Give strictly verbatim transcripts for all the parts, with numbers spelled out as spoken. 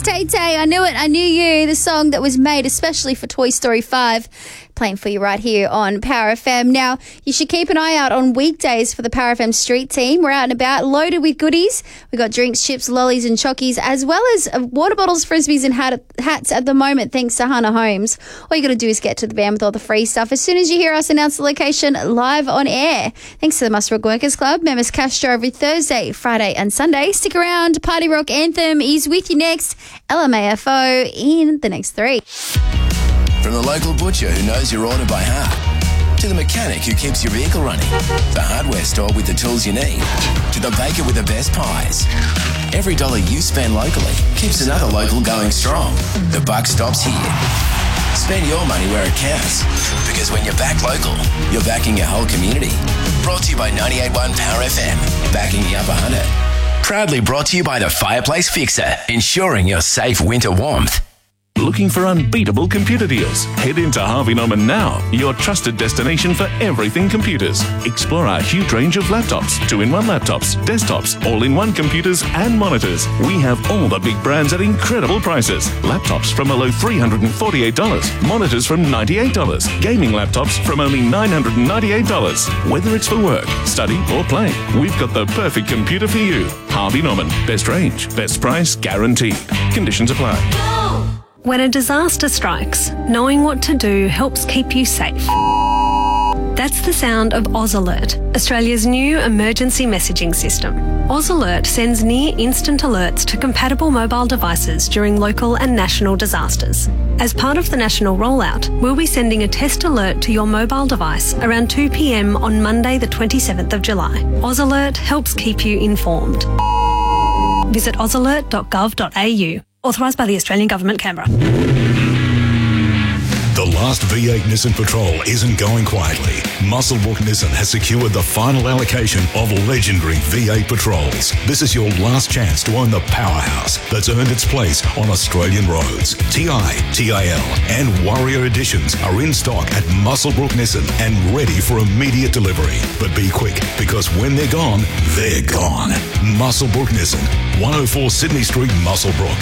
Tay Tay, I Knew It, I Knew You, the song that was made especially for Toy Story five, playing for you right here on Power F M. Now, you should keep an eye out on weekdays for the Power F M Street Team. We're out and about, loaded with goodies. We've got drinks, chips, lollies and chockies, as well as water bottles, frisbees and hat- hats at the moment, thanks to Hannah Holmes. All you got to do is get to the van with all the free stuff as soon as you hear us announce the location live on air. Thanks to the Muswellbrook Workers Club, Members Castro every Thursday, Friday and Sunday. Stick around, Party Rock Anthem is with you next. L M A F O in the next three. From the local butcher who knows your order by heart, to the mechanic who keeps your vehicle running, the hardware store with the tools you need, to the baker with the best pies. Every dollar you spend locally keeps another local going strong. The buck stops here. Spend your money where it counts, because when you're back local, you're backing your whole community. Brought to you by ninety-eight point one Power F M, backing the Upper Hunter. Proudly brought to you by the Fireplace Fixer, ensuring your safe winter warmth. Looking for unbeatable computer deals? Head into Harvey Norman now, your trusted destination for everything computers. Explore our huge range of laptops, two-in-one laptops, desktops, all-in-one computers and monitors. We have all the big brands at incredible prices. Laptops from below three hundred forty-eight dollars, monitors from ninety-eight dollars, gaming laptops from only nine hundred ninety-eight dollars. Whether it's for work, study or play, we've got the perfect computer for you. Harvey Norman, best range, best price guaranteed. Conditions apply. When a disaster strikes, knowing what to do helps keep you safe. That's the sound of Oz Alert, Australia's new emergency messaging system. Oz Alert sends near-instant alerts to compatible mobile devices during local and national disasters. As part of the national rollout, we'll be sending a test alert to your mobile device around two p.m. on Monday the twenty-seventh of July. Oz Alert helps keep you informed. Visit oz alert dot gov dot a u. Authorised by the Australian Government, Canberra. The last V eight Nissan Patrol isn't going quietly. Muswellbrook Nissan has secured the final allocation of legendary V eight Patrols. This is your last chance to own the powerhouse that's earned its place on Australian roads. T I, T I L and Warrior Editions are in stock at Muswellbrook Nissan and ready for immediate delivery. But be quick, because when they're gone, they're gone. Muswellbrook Nissan, one oh four Sydney Street, Muswellbrook.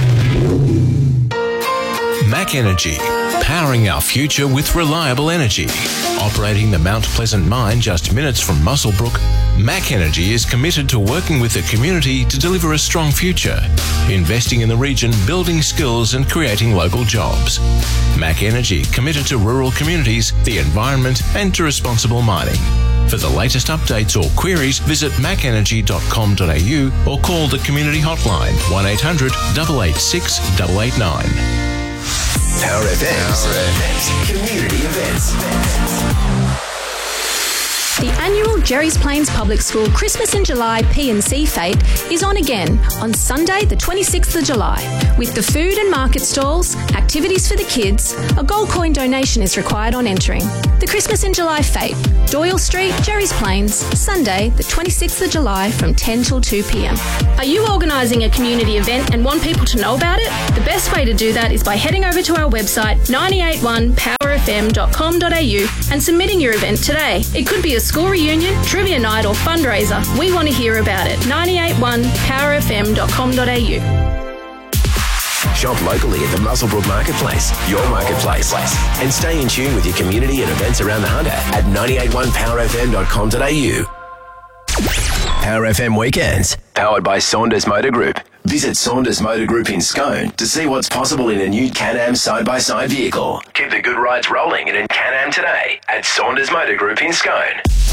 Mac Energy, powering our future with reliable energy. Operating the Mount Pleasant mine just minutes from Muswellbrook, Mac Energy is committed to working with the community to deliver a strong future, investing in the region, building skills and creating local jobs. Mac Energy, committed to rural communities, the environment and to responsible mining. For the latest updates or queries, visit mac energy dot com dot a u or call the community hotline one eight hundred, eight eight six, eight eight nine. Power F M's community events. The annual Jerry's Plains Public School Christmas in July P and C Fete is on again on Sunday the twenty-sixth of July. With the food and market stalls, activities for the kids, a gold coin donation is required on entering. The Christmas in July Fete, Doyle Street, Jerry's Plains, Sunday the twenty-sixth of July from ten till two p.m. Are you organising a community event and want people to know about it? The best way to do that is by heading over to our website ninety-eight point one power f m dot com dot a u and submitting your event today. It could be a school reunion, trivia night or fundraiser. We want to hear about it. ninety-eight point one power f m dot com dot a u. Shop locally at the Muswellbrook Marketplace, your marketplace. And stay in tune with your community and events around the Hunter at ninety-eight point one power f m dot com dot a u. Power F M Weekends, powered by Saunders Motor Group. Visit Saunders Motor Group in Scone to see what's possible in a new Can-Am side-by-side vehicle. Keep the good rides rolling in a Can-Am today at Saunders Motor Group in Scone.